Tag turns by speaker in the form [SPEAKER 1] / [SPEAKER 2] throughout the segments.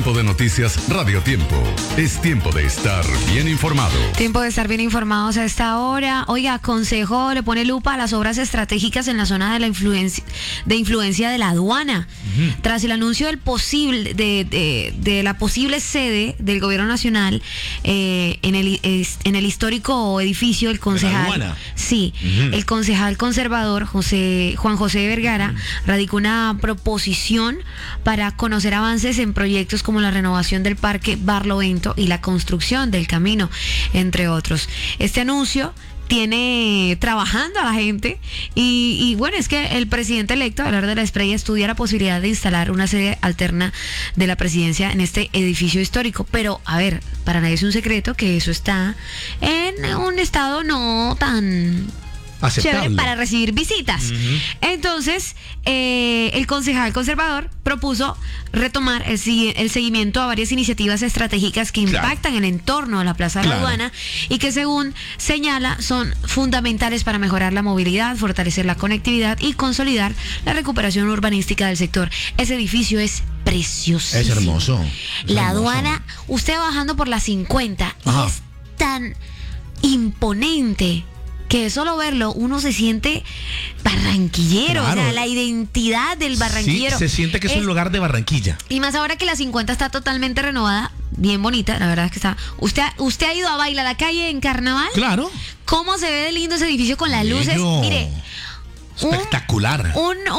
[SPEAKER 1] Tiempo de Noticias Radio Tiempo. Es tiempo de estar bien informado.
[SPEAKER 2] Tiempo de estar bien informados a esta hora. Oiga, Consejo le pone lupa a las obras estratégicas en la zona de la influencia de la aduana. Tras el anuncio del de la posible sede del gobierno nacional en el histórico edificio del concejal. Sí, el concejal conservador Juan José Vergara radicó una proposición para conocer avances en proyectos como la renovación del Parque Barlovento y la construcción del camino, entre otros. Este anuncio tiene trabajando a la gente y bueno, es que el presidente electo, Abelardo de la Espriella, estudia la posibilidad de instalar una sede alterna de la presidencia en este edificio histórico, pero a ver, para nadie es un secreto que eso está en un estado no tan
[SPEAKER 3] aceptable
[SPEAKER 2] chévere para recibir visitas. Entonces, el concejal conservador propuso retomar el seguimiento a varias iniciativas estratégicas que impactan el entorno de la Plaza de la Aduana y que, según señala, son fundamentales para mejorar la movilidad, fortalecer la conectividad y consolidar la recuperación urbanística del sector. Ese edificio es precioso.
[SPEAKER 3] Es hermoso.
[SPEAKER 2] La aduana, usted bajando por la 50 y es tan imponente que solo verlo uno se siente barranquillero, o sea, la identidad del barranquillero.
[SPEAKER 3] Sí, se siente que es un lugar de Barranquilla.
[SPEAKER 2] Y más ahora que la 50 está totalmente renovada, bien bonita, la verdad es que está. ¿Usted ha ido a bailar a la calle en carnaval?
[SPEAKER 3] Claro.
[SPEAKER 2] ¿Cómo se ve de lindo ese edificio con las luces? Mire,
[SPEAKER 3] espectacular.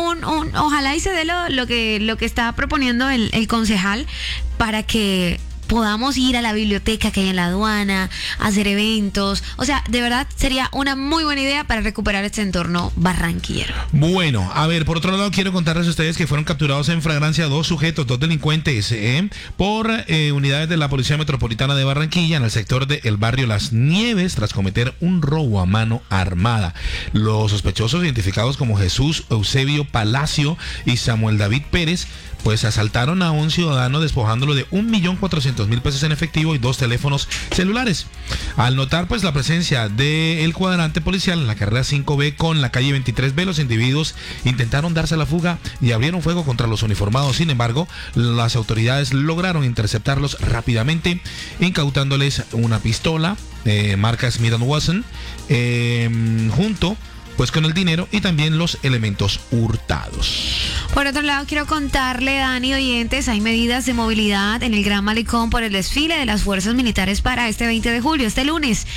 [SPEAKER 2] Ojalá y se dé lo que está proponiendo el concejal para que podamos ir a la biblioteca que hay en la aduana, hacer eventos. O sea, de verdad sería una muy buena idea para recuperar este entorno barranquillero.
[SPEAKER 3] Bueno, a ver, por otro lado quiero contarles a ustedes que fueron capturados en flagrancia dos delincuentes por unidades de la Policía Metropolitana de Barranquilla en el sector del barrio Las Nieves tras cometer un robo a mano armada. Los sospechosos, identificados como Jesús Eusebio Palacio y Samuel David Pérez, pues asaltaron a un ciudadano despojándolo de 1.400.000 pesos en efectivo y 2 teléfonos celulares. Al notar pues la presencia del cuadrante policial en la carrera 5B con la calle 23B, los individuos intentaron darse a la fuga y abrieron fuego contra los uniformados. Sin embargo, las autoridades lograron interceptarlos rápidamente, incautándoles una pistola marca Smith & Wesson junto pues con el dinero y también los elementos hurtados.
[SPEAKER 2] Por otro lado, quiero contarle, Dani, oyentes, hay medidas de movilidad en el Gran Malecón por el desfile de las fuerzas militares para este 20 de julio, este lunes.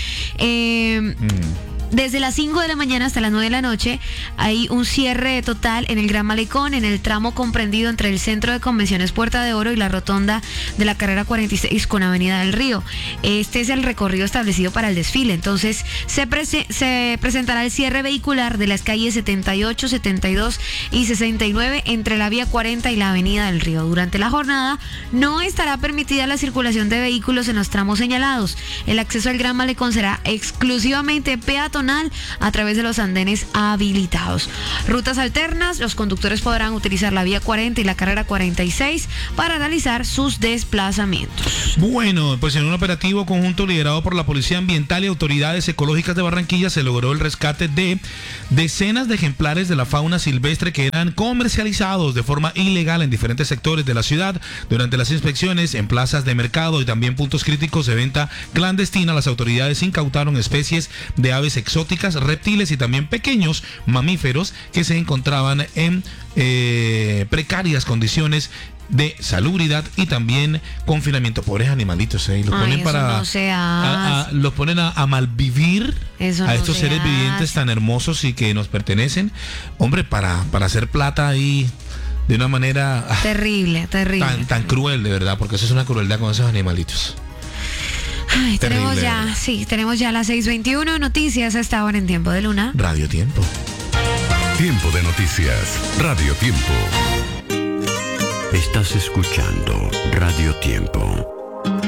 [SPEAKER 2] Desde las 5 de la mañana hasta las 9 de la noche hay un cierre total en el Gran Malecón, en el tramo comprendido entre el Centro de Convenciones Puerta de Oro y la rotonda de la carrera 46 con Avenida del Río. Este es el recorrido establecido para el desfile. Entonces se presentará el cierre vehicular de las calles 78, 72 y 69 entre la vía 40 y la Avenida del Río. Durante la jornada no estará permitida la circulación de vehículos en los tramos señalados. El acceso al Gran Malecón será exclusivamente peatonal a través de los andenes habilitados. Rutas alternas, los conductores podrán utilizar la vía 40 y la carrera 46 para realizar sus desplazamientos.
[SPEAKER 3] Bueno, pues en un operativo conjunto liderado por la Policía Ambiental y autoridades ecológicas de Barranquilla se logró el rescate de decenas de ejemplares de la fauna silvestre que eran comercializados de forma ilegal en diferentes sectores de la ciudad. Durante las inspecciones en plazas de mercado y también puntos críticos de venta clandestina, las autoridades incautaron especies de aves exóticas, reptiles y también pequeños mamíferos que se encontraban en precarias condiciones de salubridad y también confinamiento. Pobres animalitos, y los ponen los ponen a malvivir a estos seres vivientes tan hermosos y que nos pertenecen, hombre, para hacer plata ahí de una manera
[SPEAKER 2] terrible,
[SPEAKER 3] tan cruel, de verdad, porque eso es una crueldad con esos animalitos.
[SPEAKER 2] Ay, tenemos ya las 6:21 noticias hasta ahora en Tiempo de Luna.
[SPEAKER 3] Radio Tiempo.
[SPEAKER 1] Tiempo de Noticias. Radio Tiempo.
[SPEAKER 4] Estás escuchando Radio Tiempo.